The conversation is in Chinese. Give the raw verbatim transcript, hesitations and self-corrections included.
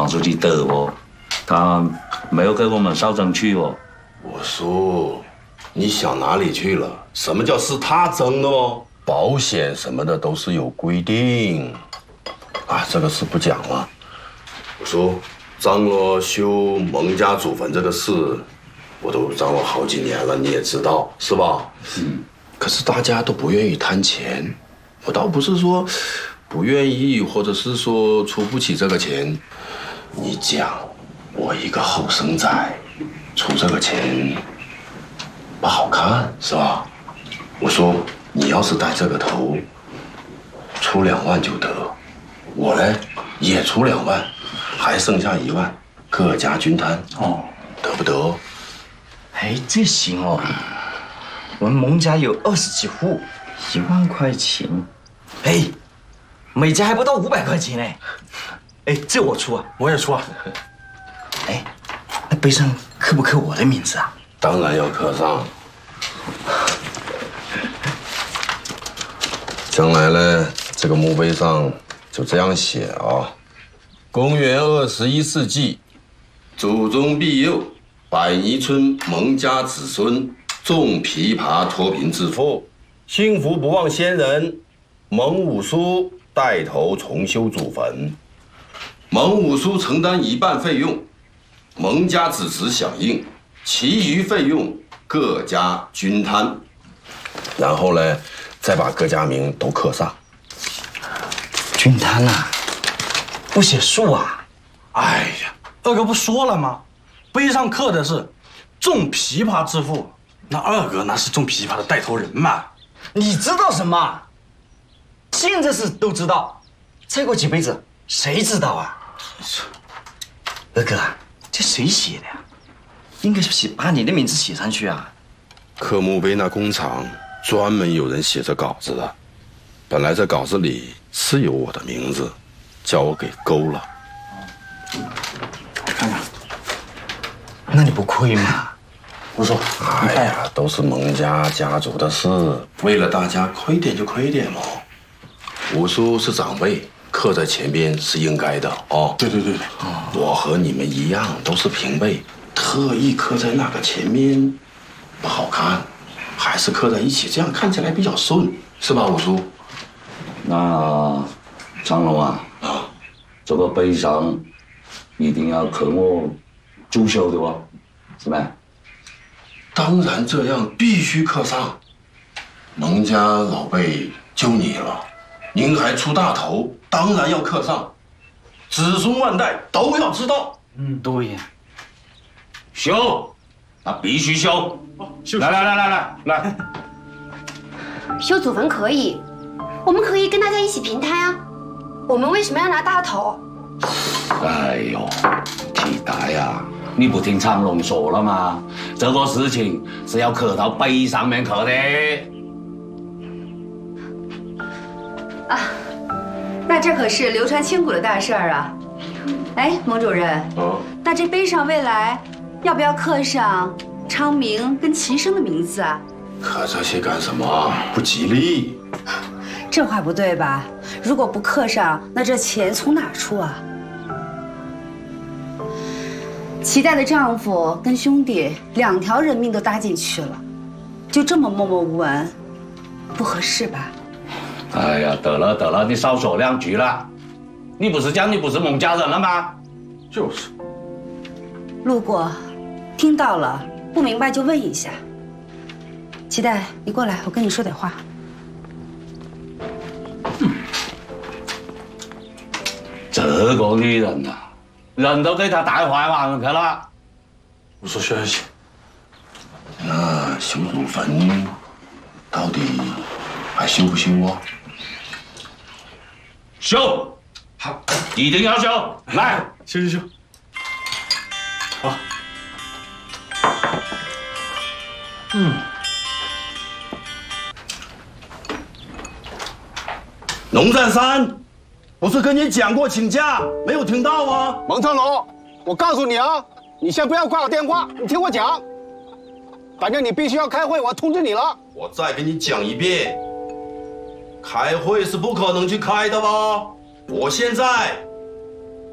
王书记得哦，他没有给我们捎争取哦。 我说，你想哪里去了？什么叫是他争的哦？保险什么的都是有规定，啊，这个事不讲了。我说，张罗修蒙家祖坟这个事，我都张罗好几年了，你也知道是吧？嗯。可是大家都不愿意摊钱，我倒不是说不愿意，或者是说出不起这个钱。你讲，我一个后生仔，出这个钱不好看是吧？我说你要是带这个头，出两万就得，我呢也出两万，还剩下一万，各家均摊哦，得不得？ 哎，这行哦。我们蒙家有二十几户，一万块钱，哎，每家还不到五百块钱呢。哎，这我出啊， 我也出啊。 哎，那碑上刻不刻我的名字啊？ 当然要刻上。将来呢，这个墓碑上就这样写啊：公元二十一世纪，祖宗庇佑，百泥村蒙家子孙种枇杷脱贫致富，幸福不忘先人。蒙五叔带头重修祖坟，蒙五叔承担一半费用，蒙家子侄响应，其余费用各家均摊。然后呢，再把各家名都刻上。 均摊啊，不写数啊？ 哎呀，二哥不说了吗？碑上刻的是种枇杷致富。那二哥那是种枇杷的带头人嘛？ 你知道什么？现在是都知道，再过几辈子谁知道啊？二哥，这谁写的呀？应该是写把你的名字写上去啊。 刻墓碑那工厂专门有人写这稿子的，本来这稿子里是有我的名字，叫我给勾了。 看看， 那你不亏吗？ 我说， 哎呀，都是蒙家家族的事，为了大家亏点就亏点嘛。五叔是长辈，刻在前边是应该的哦。 对对对对， 我和你们一样都是平辈，特意刻在那个前面不好看，还是刻在一起，这样看起来比较顺，是吧，五叔？ 那张龙啊，啊，这个碑上一定要刻我主修的哦，是吧？ 当然这样，必须刻上。蒙家老辈就你了，您还出大头，当然要刻上，子孙万代都要知道。 嗯，对呀。 修，那必须修。来来来来来来， 修祖坟可以，我们可以跟大家一起平摊啊。我们为什么要拿大头？ 哎呦，皮带呀！你不听长龙说了吗？这个事情是要刻到碑上面刻的。 啊，那这可是流传千古的大事儿啊！哎，蒙主任， 啊， 那这碑上未来要不要刻上昌明跟齐生的名字啊？ 刻这些干什么？不吉利。 这话不对吧？如果不刻上，那这钱从哪出啊？齐代的丈夫跟兄弟两条人命都搭进去了，就这么默默无闻，不合适吧？ 哎呀，得了得了，你少说两句了。你不是讲你不是蒙家人了吗？ 就是。 路过，听到了，不明白就问一下。齐代，你过来，我跟你说点话。 嗯，这个女人呐、啊。人都给他带坏完去了。 我说消息， 那修祖坟到底还修不修啊？ 修，好，一定要修。来， 修修修。好。嗯。 龙占山。不是跟你讲过请假，没有听到吗？ 蒙成龙，我告诉你啊，你先不要挂我电话，你听我讲。反正你必须要开会，我通知你了。 我再给你讲一遍，开会是不可能去开的吧？我现在